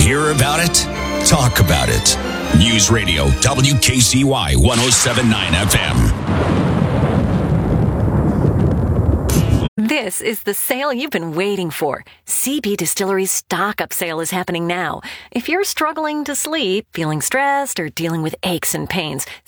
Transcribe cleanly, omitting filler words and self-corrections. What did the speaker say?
Hear about it? Talk about it. News Radio WKCY 107.9 FM. This is the sale you've been waiting for. CB Distillery's stock-up sale is happening now. If you're struggling to sleep, feeling stressed, or dealing with aches and pains,